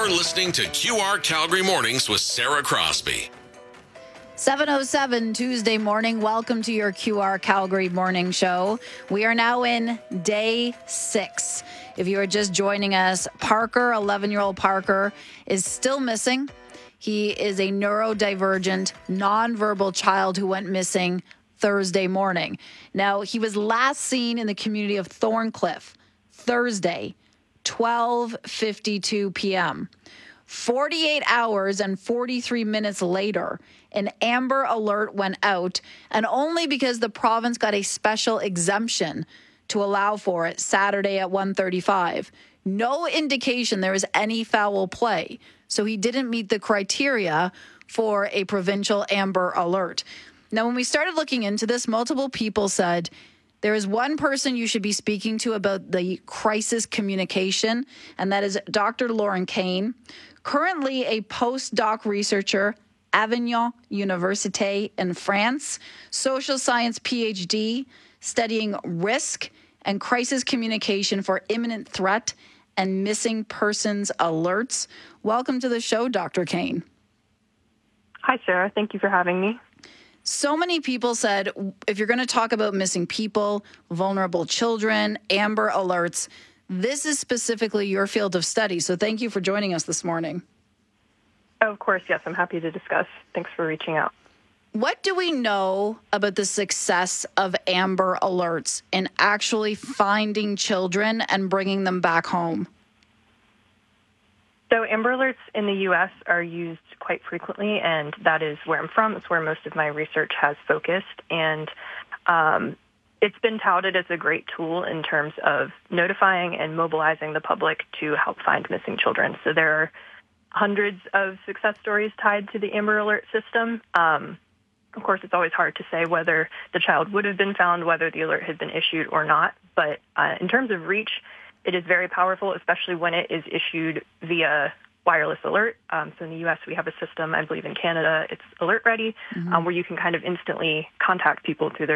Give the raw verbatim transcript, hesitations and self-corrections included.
You're listening to Q R Calgary Mornings with Sarah Crosby. seven oh seven Tuesday morning. Welcome to your Q R Calgary morning show. We are now in day six. If you are just joining us, Parker, eleven-year-old Parker, is still missing. He is a neurodivergent, nonverbal child who went missing Thursday morning. Now, he was last seen in the community of Thorncliffe Thursday, twelve fifty-two p.m. forty-eight hours and forty-three minutes later, an Amber Alert went out, and only because the province got a special exemption to allow for it Saturday at one thirty-five. No indication there was any foul play, so he didn't meet the criteria for a provincial Amber Alert. Now, when we started looking into this, multiple people said there is one person you should be speaking to about the crisis communication, and that is Doctor Lauren Kane, currently a postdoc researcher, Avignon Université in France, social science P H D, studying risk and crisis communication for imminent threat and missing persons alerts. Welcome to the show, Doctor Kane. Hi, Sarah. Thank you for having me. So many people said, if you're going to talk about missing people, vulnerable children, Amber Alerts, this is specifically your field of study. So thank you for joining us this morning. Oh, of course, yes. I'm happy to discuss. Thanks for reaching out. What do we know about the success of Amber Alerts in actually finding children and bringing them back home? So Amber Alerts in the U S are used quite frequently, and that is where I'm from. It's where most of my research has focused. And um, it's been touted as a great tool in terms of notifying and mobilizing the public to help find missing children. So there are hundreds of success stories tied to the Amber Alert system. Um, of course, it's always hard to say whether the child would have been found, whether the alert had been issued or not. But uh, in terms of reach, it is very powerful, especially when it is issued via wireless alert. Um, so in the U S, we have a system, I believe in Canada, it's Alert Ready, mm-hmm. um, where you can kind of instantly contact people through their